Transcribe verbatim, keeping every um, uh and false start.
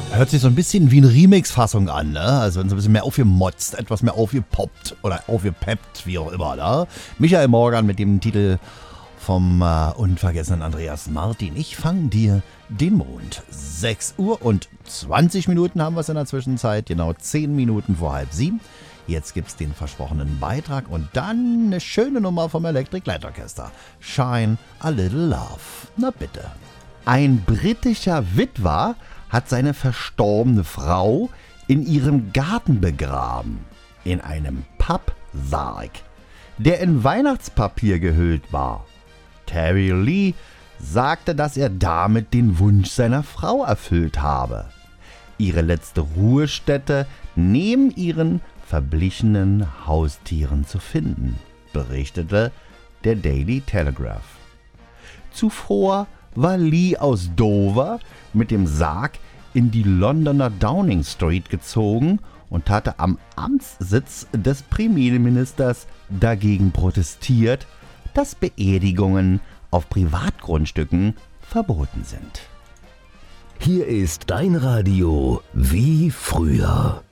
Hört sich so ein bisschen wie eine Remix-Fassung an, ne? Also so ein bisschen mehr aufgemotzt, etwas mehr aufgepoppt oder aufgepeppt, wie auch immer, ne? Michael Morgan mit dem Titel vom äh, unvergessenen Andreas Martin. Ich fang dir den Mond. sechs Uhr und zwanzig Minuten haben wir es in der Zwischenzeit, genau zehn Minuten vor halb sieben. Jetzt gibt's den versprochenen Beitrag und dann eine schöne Nummer vom Electric Light Orchestra. Shine a Little Love. Na bitte. Ein britischer Witwer hat seine verstorbene Frau in ihrem Garten begraben. In einem Pappsarg, der in Weihnachtspapier gehüllt war. Terry Lee sagte, dass er damit den Wunsch seiner Frau erfüllt habe. Ihre letzte Ruhestätte neben ihren verblichenen Haustieren zu finden, berichtete der Daily Telegraph. Zuvor war Lee aus Dover mit dem Sarg in die Londoner Downing Street gezogen und hatte am Amtssitz des Premierministers dagegen protestiert, dass Beerdigungen auf Privatgrundstücken verboten sind. Hier ist dein Radio wie früher.